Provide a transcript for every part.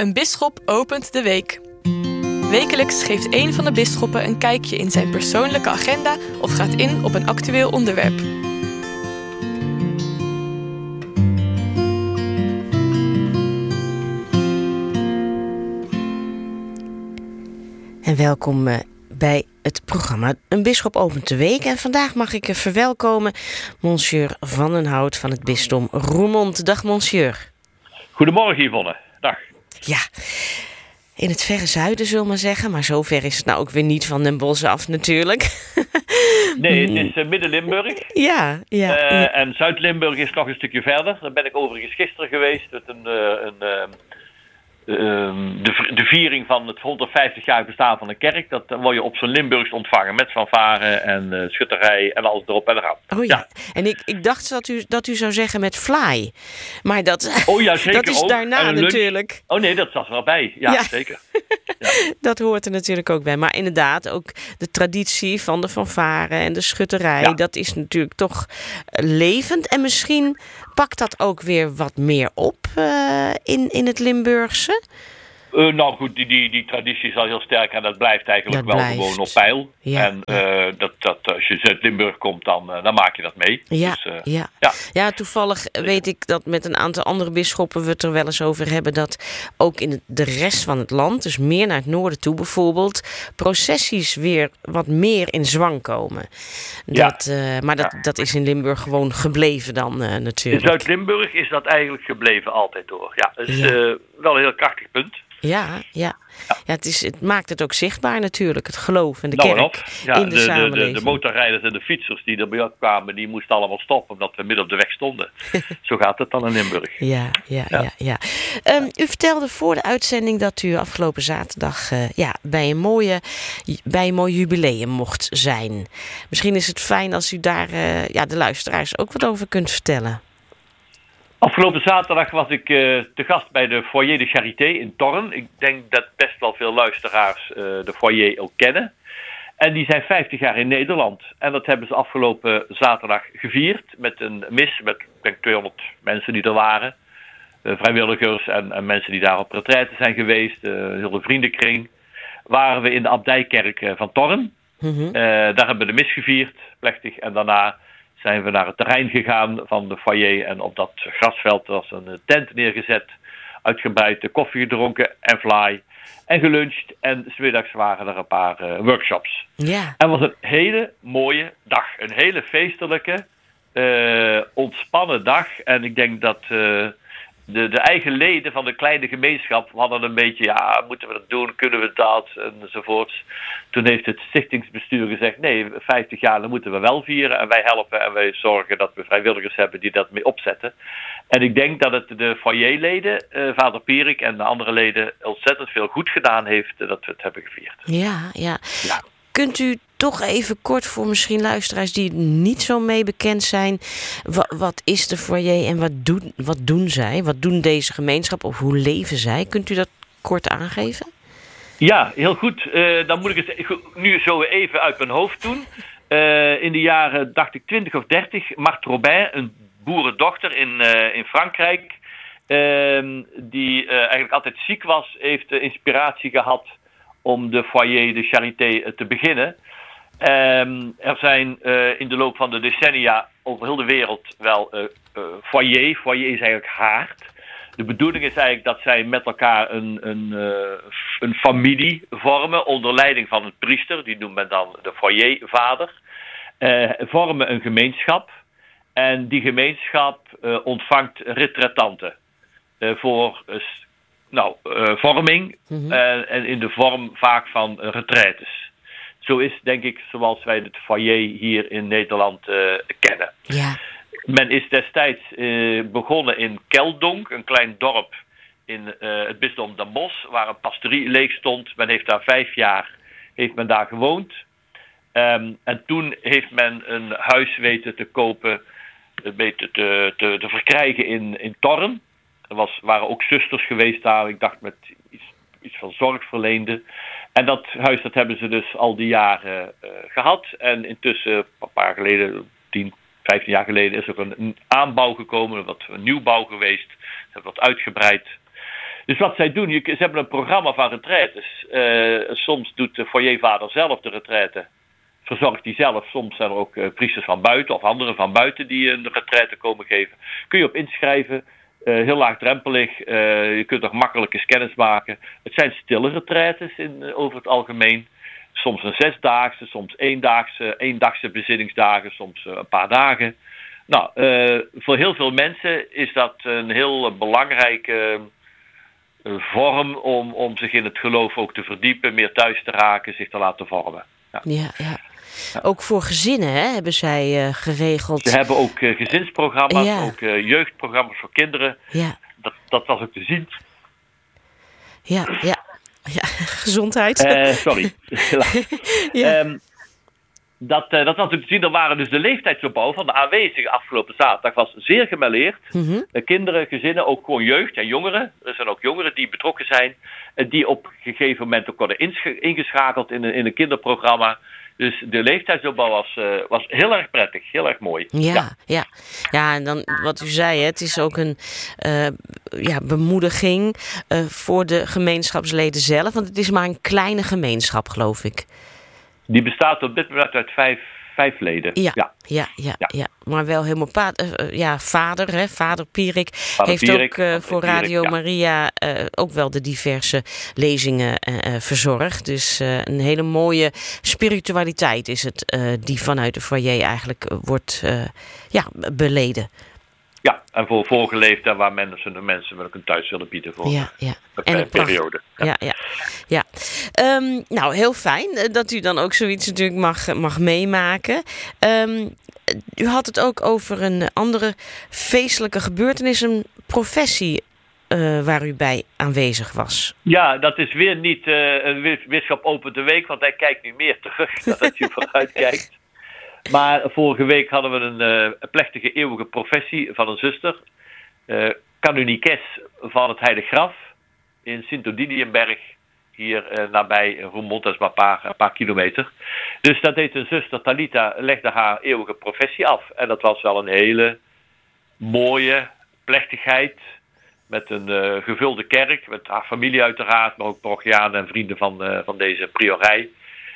Een bisschop opent de week. Wekelijks geeft een van de bisschoppen een kijkje in zijn persoonlijke agenda of gaat in op een actueel onderwerp. En welkom bij het programma Een Bisschop opent de week. En vandaag mag ik verwelkomen Monsieur Van den Hout van het bisdom Roermond. Dag monsieur. Goedemorgen Yvonne, dag. Ja, in het verre zuiden zullen we maar zeggen. Maar zo ver is het nou ook weer niet van Den Bosch af natuurlijk. Nee, het is Midden-Limburg. Ja. En Zuid-Limburg is nog een stukje verder. Daar ben ik overigens gisteren geweest. Met de viering van het 150 jaar bestaan van een kerk. Dat word je op zo'n Limburgs ontvangen. Met fanfare en schutterij en alles erop en eraan. Oh ja. En ik dacht dat u zou zeggen met fly. Maar dat, zeker dat is ook. daarna natuurlijk. Oh nee, dat zat er wel bij. Ja. Zeker. Ja. Dat hoort er natuurlijk ook bij. Maar inderdaad, ook de traditie van de fanfare en de schutterij. Ja. Dat is natuurlijk toch levend. En misschien pakt dat ook weer wat meer op in het Limburgse. Nou goed, die traditie is al heel sterk en dat blijft eigenlijk gewoon op peil. Ja, en als je Zuid-Limburg komt, dan maak je dat mee. Ja, dus, ja, toevallig weet ik dat met een aantal andere bisschoppen we het er wel eens over hebben dat ook in de rest van het land, dus meer naar het noorden toe bijvoorbeeld, processies weer wat meer in zwang komen. Dat is in Limburg gewoon gebleven dan natuurlijk. In Zuid-Limburg is dat eigenlijk gebleven altijd door. Ja, dat is wel een heel krachtig punt. Ja, het maakt het ook zichtbaar natuurlijk, het geloof en de kerk in de samenleving. De motorrijders en de fietsers die er bij kwamen, die moesten allemaal stoppen omdat we midden op de weg stonden. Zo gaat het dan in Limburg. Ja. U vertelde voor de uitzending dat u afgelopen zaterdag bij een mooi jubileum mocht zijn. Misschien is het fijn als u daar de luisteraars ook wat over kunt vertellen. Afgelopen zaterdag was ik te gast bij de Foyer de Charité in Thorn. Ik denk dat best wel veel luisteraars de Foyer ook kennen. En die zijn 50 jaar in Nederland. En dat hebben ze afgelopen zaterdag gevierd met een mis met denk 200 mensen die er waren. Vrijwilligers en mensen die daar op retraite zijn geweest. Een hele vriendenkring. Waren we in de abdijkerk van Thorn. Mm-hmm. Daar hebben we de mis gevierd, plechtig. En daarna zijn we naar het terrein gegaan van de foyer en op dat grasveld was een tent neergezet, uitgebreid koffie gedronken en fly en geluncht en 's middags waren er een paar workshops. Ja. En het was een hele mooie dag, een hele feestelijke, ontspannen dag en ik denk dat de eigen leden van de kleine gemeenschap hadden een beetje, moeten we dat doen, kunnen we dat, enzovoorts. Toen heeft het stichtingsbestuur gezegd, nee, 50 jaar, dan moeten we wel vieren. En wij helpen en wij zorgen dat we vrijwilligers hebben die dat mee opzetten. En ik denk dat het de foyerleden, vader Pierik en de andere leden, ontzettend veel goed gedaan heeft dat we het hebben gevierd. Ja. Kunt u toch even kort voor misschien luisteraars die niet zo mee bekend zijn, wat is de foyer en wat doen zij? Wat doen deze gemeenschap of hoe leven zij? Kunt u dat kort aangeven? Ja, heel goed. Dan moet ik het nu zo even uit mijn hoofd doen. In de jaren, dacht ik, 20 of 30, Marthe Robin, een boerendochter in Frankrijk, die eigenlijk altijd ziek was, heeft de inspiratie gehad om de Foyer de Charité te beginnen. Er zijn in de loop van de decennia over heel de wereld wel foyer. Foyer is eigenlijk haard. De bedoeling is eigenlijk dat zij met elkaar een familie vormen onder leiding van een priester. Die noemt men dan de foyervader. Vormen een gemeenschap. En die gemeenschap ontvangt retraitanten voor vorming. Mm-hmm. En in de vorm vaak van retraites. Zo is denk ik zoals wij het foyer hier in Nederland kennen. Ja. Men is destijds begonnen in Keldonk, een klein dorp in het bisdom Den Bosch, waar een pastorie leeg stond. Men heeft daar 5 jaar gewoond. En toen heeft men een huis weten te kopen, weten te verkrijgen in Thorn. Waren ook zusters geweest daar, ik dacht met iets van zorg verleende. En dat huis dat hebben ze dus al die jaren gehad. En intussen, een paar jaar geleden, 10, 15 jaar geleden, is er een aanbouw gekomen, een nieuwbouw geweest. Ze hebben wat uitgebreid. Dus wat zij doen, ze hebben een programma van retraites. Soms doet de foyervader zelf de retraite. Verzorgt die zelf. Soms zijn er ook priesters van buiten of anderen van buiten die een retraite komen geven. Kun je op inschrijven. Heel laagdrempelig. Je kunt er makkelijk eens kennis maken. Het zijn stille retraites over het algemeen. Soms een 6-daagse, soms eendagse bezinningsdagen, soms een paar dagen. Nou, voor heel veel mensen is dat een heel belangrijke vorm om zich in het geloof ook te verdiepen, meer thuis te raken, zich te laten vormen. Ja. Ook voor gezinnen hebben zij geregeld. Ze hebben ook gezinsprogramma's, ook jeugdprogramma's voor kinderen. Ja. Dat was ook te zien. Ja, gezondheid. Sorry. Dat was ook te zien. Er waren dus de leeftijdsopbouw van de aanwezigen afgelopen zaterdag was zeer gemêleerd. Mm-hmm. Kinderen, gezinnen, ook gewoon jeugd en jongeren. Er zijn ook jongeren die betrokken zijn. Die op een gegeven moment ook worden ingeschakeld in een kinderprogramma. Dus de leeftijdsopbouw was heel erg prettig, heel erg mooi. Ja, en dan wat u zei, het is ook een bemoediging voor de gemeenschapsleden zelf. Want het is maar een kleine gemeenschap, geloof ik. Die bestaat op dit moment uit vijf leden. Ja. Maar wel helemaal vader Pierik heeft ook voor Radio Maria ook wel de diverse lezingen verzorgd. Dus een hele mooie spiritualiteit is het die vanuit de foyer eigenlijk wordt beleden. Ja, en voor voorgeleefd en waar mensen ook een thuis willen bieden voor een periode. Ja. Nou, heel fijn dat u dan ook zoiets natuurlijk mag meemaken. U had het ook over een andere feestelijke gebeurtenis, een professie waar u bij aanwezig was. Ja, dat is weer niet een bisschop opent de week, want hij kijkt nu meer terug dan dat je vooruit kijkt. Maar vorige week hadden we een plechtige eeuwige professie van een zuster. Canonikes van het Heilig Graf in Sint-Odiliënberg. Hier nabij Roermond, dat is maar een paar kilometer. Dus dat deed een zuster, Talita, legde haar eeuwige professie af. En dat was wel een hele mooie plechtigheid. Met een gevulde kerk, met haar familie uiteraard, maar ook parochianen en vrienden van deze priorij.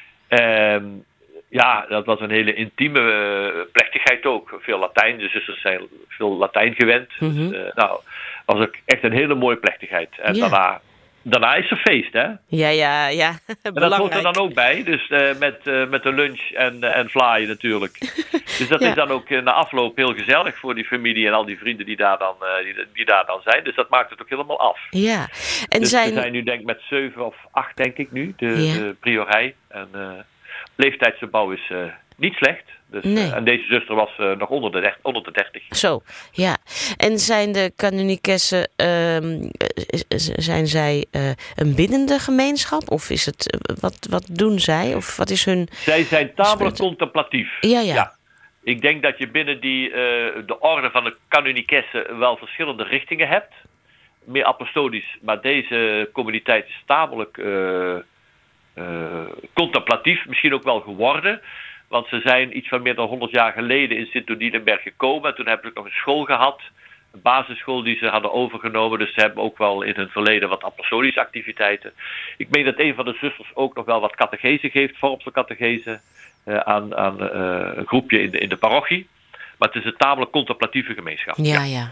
Dat was een hele intieme plechtigheid ook. Veel Latijn, de zusters zijn veel Latijn gewend. Mm-hmm. Dus, was ook echt een hele mooie plechtigheid. En daarna is er feest, hè? Ja. En dat hoort er dan ook bij. Dus met de lunch en vlaaien natuurlijk. Dus dat is dan ook na afloop heel gezellig voor die familie en al die vrienden die daar dan zijn. Dus dat maakt het ook helemaal af. Ja. En dus we zijn nu denk ik met 7 of 8 denk ik nu, de priorij. En leeftijdsopbouw is niet slecht. Dus, nee. En deze zuster was nog onder de 30. Zo, ja. En zijn de canonicessen, zijn zij een biddende gemeenschap? Of is het, wat doen zij? Of wat is hun... Zij zijn tamelijk contemplatief. Ja. Ik denk dat je binnen de orde van de canonicessen wel verschillende richtingen hebt. Meer apostolisch, maar deze communiteit is tamelijk contemplatief, misschien ook wel geworden. Want ze zijn iets van meer dan 100 jaar geleden in Sint-Odiliënberg gekomen. En toen hebben ze nog een school gehad. Een basisschool die ze hadden overgenomen. Dus ze hebben ook wel in hun verleden wat apostolische activiteiten. Ik meen dat een van de zusters ook nog wel wat catechese geeft. Vormse catechese aan een groepje in de parochie. Maar het is een tamelijk contemplatieve gemeenschap. Ja.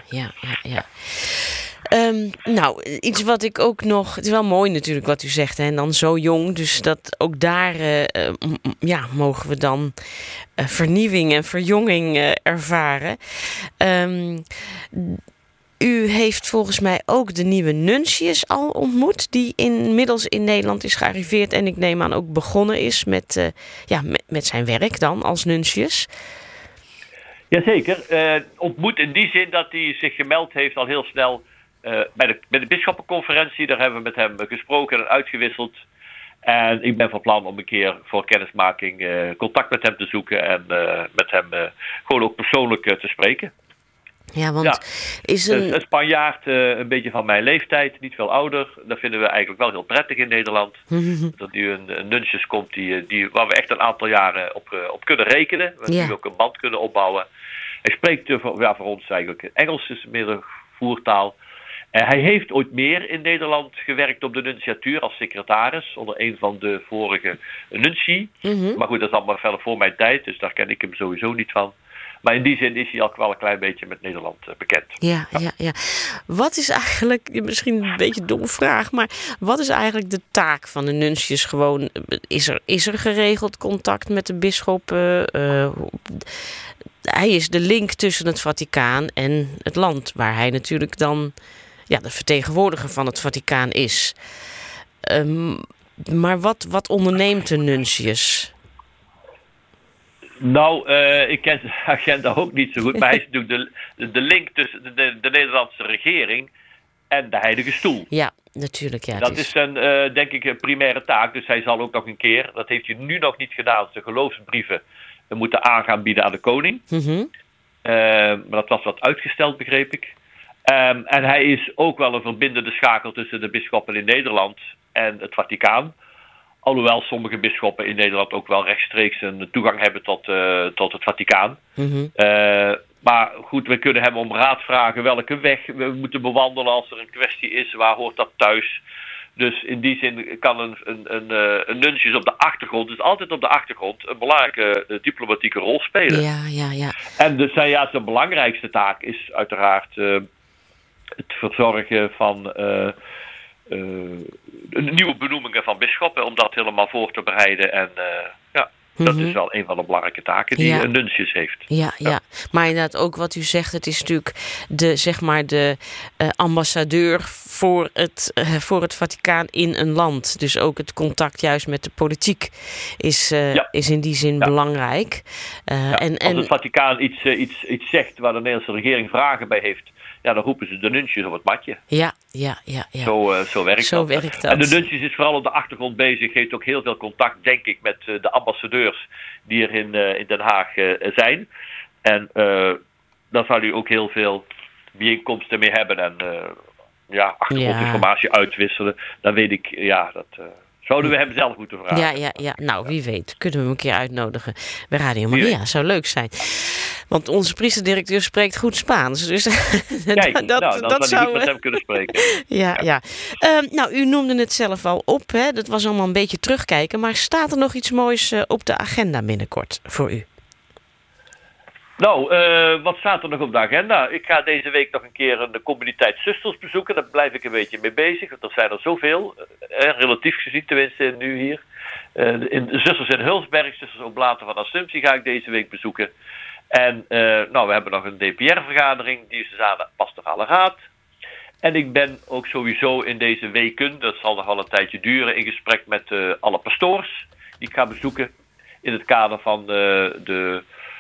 Iets wat ik ook nog... Het is wel mooi natuurlijk wat u zegt. Hè, en dan zo jong. Dus dat ook daar mogen we dan vernieuwing en verjonging ervaren. U heeft volgens mij ook de nieuwe nuncius al ontmoet. Die inmiddels in Nederland is gearriveerd. En ik neem aan ook begonnen is met zijn werk dan als nuncius. Jazeker. Ontmoet in die zin dat hij zich gemeld heeft al heel snel... bij de bisschoppenconferentie, daar hebben we met hem gesproken en uitgewisseld. En ik ben van plan om een keer voor kennismaking contact met hem te zoeken en met hem gewoon ook persoonlijk te spreken. Ja, want is een Spanjaard, een beetje van mijn leeftijd, niet veel ouder. Dat vinden we eigenlijk wel heel prettig in Nederland. Dat nu een nuncius komt waar we echt een aantal jaren op kunnen rekenen. We nu ook een band kunnen opbouwen. Hij spreekt voor ons eigenlijk Engels, is meer een voertaal. Hij heeft ooit meer in Nederland gewerkt op de nunciatuur als secretaris onder een van de vorige nunci. Maar goed, dat is allemaal verder voor mijn tijd, dus daar ken ik hem sowieso niet van. Maar in die zin is hij ook wel een klein beetje met Nederland bekend. Ja. Wat is eigenlijk, misschien een beetje een domme vraag, maar wat is eigenlijk de taak van de nuncius? Gewoon, is er geregeld contact met de bisschoppen? Hij is de link tussen het Vaticaan en het land, waar hij natuurlijk dan de vertegenwoordiger van het Vaticaan is. Maar wat onderneemt de nuncius? Nou, ik ken de agenda ook niet zo goed, maar hij is natuurlijk de link tussen de Nederlandse regering en de Heilige Stoel. Ja, natuurlijk. Ja, dat is zijn, denk ik, een primaire taak. Dus hij zal ook nog een keer, dat heeft hij nu nog niet gedaan, zijn geloofsbrieven moeten aan bieden aan de koning. Maar dat was wat uitgesteld, begreep ik. En hij is ook wel een verbindende schakel tussen de bisschoppen in Nederland en het Vaticaan. Alhoewel sommige bisschoppen in Nederland ook wel rechtstreeks een toegang hebben tot het Vaticaan. Maar goed, we kunnen hem om raad vragen welke weg we moeten bewandelen als er een kwestie is. Waar hoort dat thuis? Dus in die zin kan een nuncius op de achtergrond, dus altijd op de achtergrond, een belangrijke diplomatieke rol spelen. Ja. En dus zijn belangrijkste taak is uiteraard het verzorgen van nieuwe benoemingen van bisschoppen, om dat helemaal voor te bereiden. En dat is wel een van de belangrijke taken die een nuncius heeft. Ja. Maar inderdaad ook wat u zegt, het is natuurlijk de ambassadeur voor het Vaticaan in een land. Dus ook het contact juist met de politiek is in die zin belangrijk. Als het Vaticaan iets zegt waar de Nederlandse regering vragen bij heeft, dan roepen ze de nuncius op het matje. Ja. Zo werkt dat. En de nuncius is vooral op de achtergrond bezig. Heeft ook heel veel contact, denk ik, met de ambassadeurs die er in Den Haag zijn. En daar zal u ook heel veel bijeenkomsten mee hebben. En achtergrondinformatie uitwisselen. Dan weet ik, zouden we hem zelf moeten vragen. Ja. Nou, wie weet. Kunnen we hem een keer uitnodigen bij Radio Maria. Zou leuk zijn. Want onze priesterdirecteur spreekt goed Spaans. Dus kijk, dat zou met hem kunnen spreken. Ja. Nou, u noemde het zelf al op. Hè? Dat was allemaal een beetje terugkijken. Maar staat er nog iets moois op de agenda binnenkort voor u? Nou, wat staat er nog op de agenda? Ik ga deze week nog een keer een communiteit zusters bezoeken. Daar blijf ik een beetje mee bezig. Want er zijn er zoveel. Relatief gezien tenminste nu hier. In Zusters in Hulsberg, Zusters Oblaten van Assumptie ga ik deze week bezoeken. En we hebben nog een DPR-vergadering. Die is dus aan de pastorale raad. En ik ben ook sowieso in deze weken, dat zal nog wel een tijdje duren, in gesprek met alle pastoors die ik ga bezoeken. In het kader van de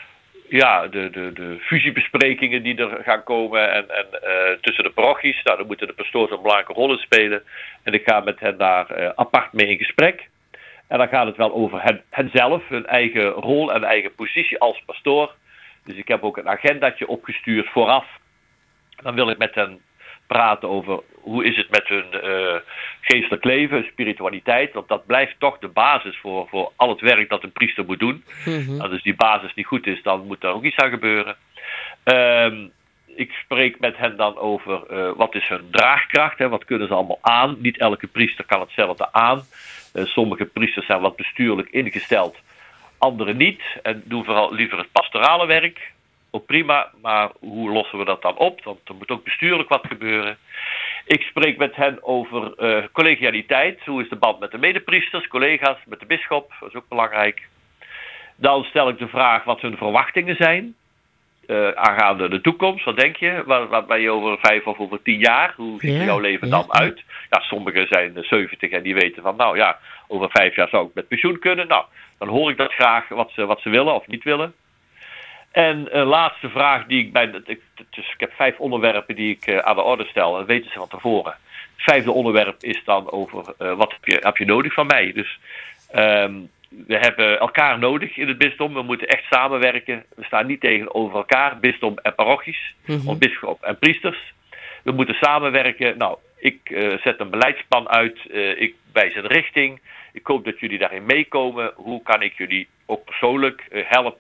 fusiebesprekingen die er gaan komen en tussen de parochies. Nou, daar moeten de pastoors een belangrijke rol in spelen. En ik ga met hen daar apart mee in gesprek. En dan gaat het wel over hen zelf, hun eigen rol en eigen positie als pastoor. Dus ik heb ook een agendaatje opgestuurd vooraf. Dan wil ik met hen praten over hoe is het met hun geestelijk leven, spiritualiteit. Want dat blijft toch de basis voor al het werk dat een priester moet doen. Als dus die basis niet goed is, dan moet daar ook iets aan gebeuren. Ik spreek met hen dan over wat is hun draagkracht. Wat kunnen ze allemaal aan. Niet elke priester kan hetzelfde aan. Sommige priesters zijn wat bestuurlijk ingesteld. Anderen niet. En doen vooral liever het pastorale werk. Ook prima, maar hoe lossen we dat dan op? Want er moet ook bestuurlijk wat gebeuren. Ik spreek met hen over collegialiteit. Hoe is de band met de medepriesters, collega's, met de bisschop? Dat is ook belangrijk. Dan stel ik de vraag wat hun verwachtingen zijn. Aangaande de toekomst, wat denk je? Wat ben je over 5 of over 10 jaar? Hoe ziet jouw leven dan uit? Ja, sommigen zijn 70 en die weten van, over 5 jaar zou ik met pensioen kunnen. Nou, dan hoor ik dat graag wat ze willen of niet willen. En een laatste vraag die ik heb 5 onderwerpen die ik aan de orde stel. Dat weten ze van tevoren. Het 5e onderwerp is dan over wat heb je nodig van mij. Dus we hebben elkaar nodig in het bisdom. We moeten echt samenwerken. We staan niet tegenover elkaar, bisdom en parochies. Of bisschop en priesters. We moeten samenwerken. Nou, ik zet een beleidsplan uit. Ik wijs een richting. Ik hoop dat jullie daarin meekomen. Hoe kan ik jullie ook persoonlijk helpen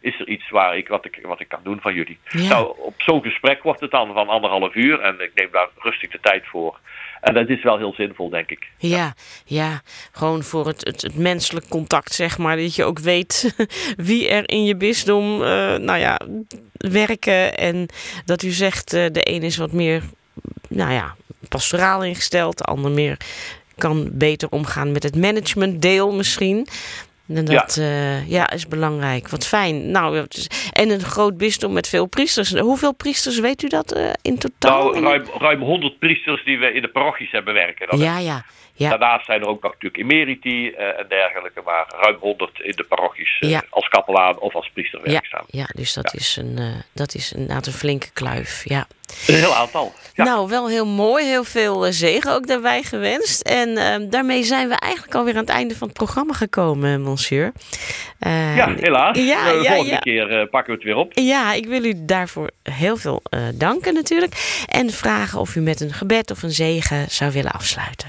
is er iets wat ik kan doen van jullie? Ja. Nou, op zo'n gesprek wordt het dan van 1,5 uur en ik neem daar rustig de tijd voor. En dat is wel heel zinvol, denk ik. Ja. Gewoon voor het menselijk contact, zeg maar. Dat je ook weet wie er in je bisdom werken. En dat u zegt, de een is wat meer pastoraal ingesteld. De ander meer kan beter omgaan met het managementdeel misschien. En dat is belangrijk. Wat fijn. Nou, en een groot bisdom met veel priesters. Hoeveel priesters weet u dat in totaal? Nou, ruim 100 priesters die we in de parochies hebben werken. Ja. Daarnaast zijn er ook nog natuurlijk emeriti en dergelijke. Maar ruim 100 in de parochies als kapelaan of als priester werkzaam. Ja, dus dat is inderdaad een flinke kluif. Ja. Een heel aantal. Ja. Nou, wel heel mooi. Heel veel zegen ook daarbij gewenst. En daarmee zijn we eigenlijk alweer aan het einde van het programma gekomen, monsieur. Helaas. De volgende keer pakken we het weer op. Ja, ik wil u daarvoor heel veel danken natuurlijk. En vragen of u met een gebed of een zegen zou willen afsluiten.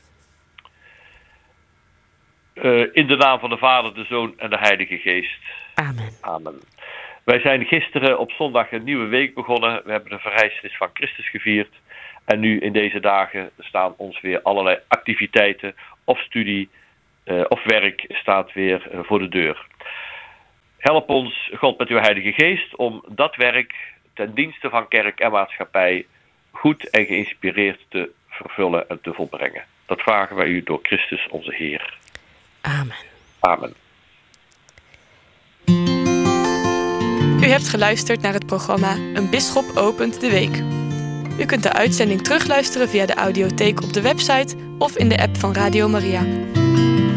In de naam van de Vader, de Zoon en de Heilige Geest. Amen. Wij zijn gisteren op zondag een nieuwe week begonnen. We hebben de verrijzenis van Christus gevierd. En nu in deze dagen staan ons weer allerlei activiteiten of studie of werk staat weer voor de deur. Help ons, God, met uw Heilige Geest om dat werk ten dienste van kerk en maatschappij goed en geïnspireerd te vervullen en te volbrengen. Dat vragen wij u door Christus onze Heer. Amen. U hebt geluisterd naar het programma Een Bisschop opent de week. U kunt de uitzending terugluisteren via de audiotheek op de website of in de app van Radio Maria.